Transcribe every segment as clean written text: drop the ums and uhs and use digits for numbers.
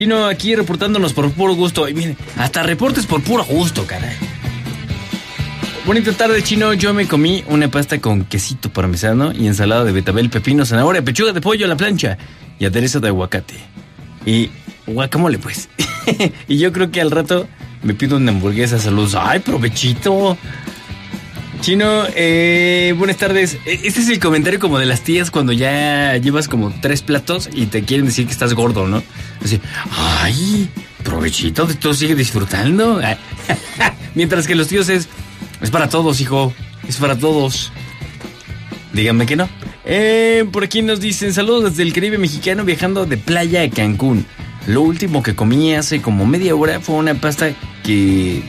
Chino aquí reportándonos por puro gusto. Y miren, hasta reportes por puro gusto, caray. Bonita tarde, Chino. Yo me comí una pasta con quesito parmesano y ensalada de betabel, pepino, zanahoria, pechuga de pollo a la plancha y aderezo de aguacate. Y guacamole, pues. Y yo creo que al rato me pido una hamburguesa. Saludos. ¡Ay, provechito! Chino, buenas tardes. Este es el comentario como de las tías cuando ya llevas como 3 platos y te quieren decir que estás gordo, ¿no? Así, ¡ay, provechito! ¿Tú sigues disfrutando? Mientras que los tíos es para todos, hijo. Es para todos. Díganme que no. Por aquí nos dicen, saludos desde el Caribe mexicano viajando de playa a Cancún. Lo último que comí hace como media hora fue una pasta que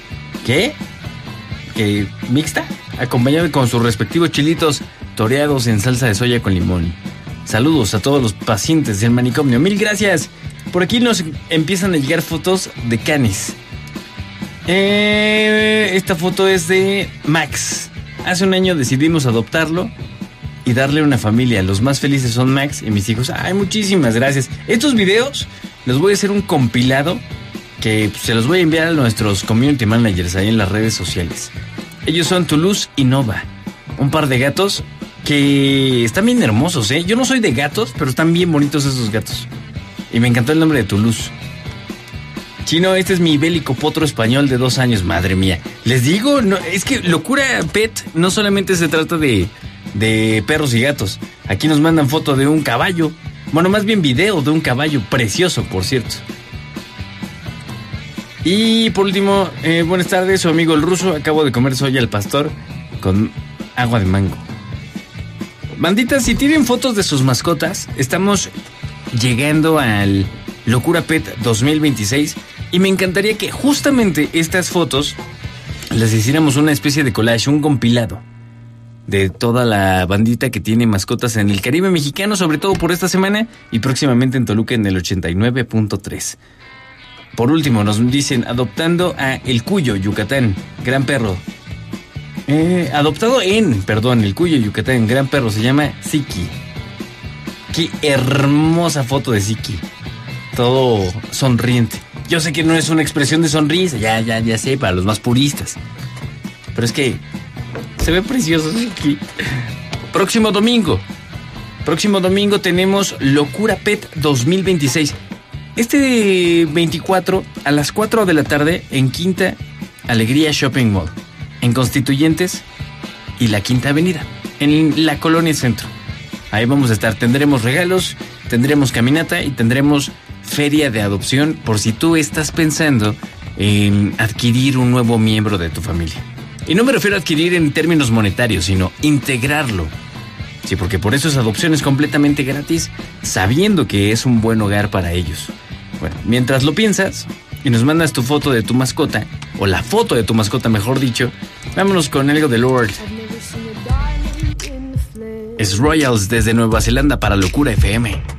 mixta, acompañado con sus respectivos chilitos toreados en salsa de soya con limón. Saludos a todos los pacientes del manicomio. Mil gracias. Por aquí nos empiezan a llegar fotos de canis. Esta foto es de Max. Hace un año decidimos adoptarlo y darle una familia. Los más felices son Max y mis hijos. Ay, muchísimas gracias. Estos videos los voy a hacer un compilado que se los voy a enviar a nuestros community managers ahí en las redes sociales. Ellos son Toulouse y Nova, un par de gatos que están bien hermosos, ¿eh? Yo no soy de gatos, pero están bien bonitos esos gatos. Y me encantó el nombre de Toulouse. Chino, este es mi bélico potro español de 2 años, madre mía. Les digo, no, es que Locura Pet no solamente se trata de perros y gatos. Aquí nos mandan foto de un caballo. Bueno, más bien video de un caballo precioso, por cierto. Y por último, buenas tardes, su amigo el ruso. Acabo de comer soya al pastor con agua de mango. Banditas, si tienen fotos de sus mascotas, estamos llegando al Locura Pet 2026 y me encantaría que justamente estas fotos les hiciéramos una especie de collage, un compilado de toda la bandita que tiene mascotas en el Caribe mexicano, sobre todo por esta semana y próximamente en Toluca en el 89.3. Por último, nos dicen, adoptando a El Cuyo, Yucatán, gran perro. Adoptado en El Cuyo, Yucatán, gran perro, se llama Siki. Qué hermosa foto de Siki. Todo sonriente. Yo sé que no es una expresión de sonrisa, ya sé, para los más puristas. Pero es que se ve precioso Siki. Próximo domingo tenemos Locura Pet 2026. Este 24 a las 4 de la tarde en Quinta Alegría Shopping Mall, en Constituyentes y la Quinta Avenida, en la Colonia Centro. Ahí vamos a estar, tendremos regalos, tendremos caminata y tendremos feria de adopción por si tú estás pensando en adquirir un nuevo miembro de tu familia. Y no me refiero a adquirir en términos monetarios, sino integrarlo. Sí, porque por eso esa adopción es completamente gratis, sabiendo que es un buen hogar para ellos. Bueno, mientras lo piensas y nos mandas tu foto de tu mascota, o la foto de tu mascota, mejor dicho, vámonos con algo de Lord. Es Royals desde Nueva Zelanda para Locura FM.